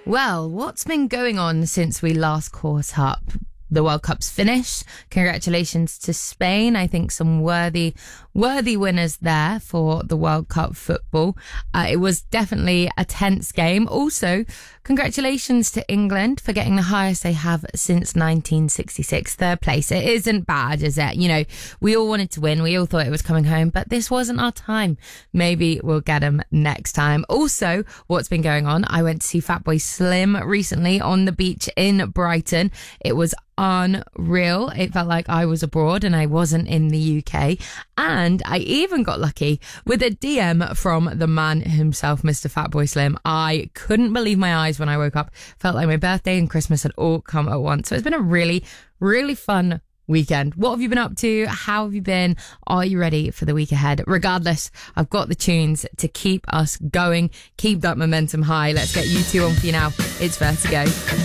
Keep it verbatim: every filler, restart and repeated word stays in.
Well, what's been going on since we last caught up? The World Cup's finished. Congratulations to Spain. I think some worthy, worthy winners there for the World Cup football. Uh, it was definitely a tense game. Also, congratulations to England for getting the highest they have since nineteen sixty-six. Third place. It isn't bad, is it? You know, we all wanted to win. We all thought it was coming home, but this wasn't our time. Maybe we'll get them next time. Also, what's been going on? I went to see Fatboy Slim recently on the beach in Brighton. It was unreal. It felt like I was abroad and I wasn't in the U K. And I even got lucky with a D M from the man himself, Mister Fatboy Slim. I couldn't believe my eyes when I woke up. Felt like my birthday and Christmas had all come at once. So it's been a really, really fun weekend. What have you been up to? How have you been? Are you ready for the week ahead? Regardless, I've got the tunes to keep us going, keep that momentum high. Let's get you two on for you now. It's Vertigo.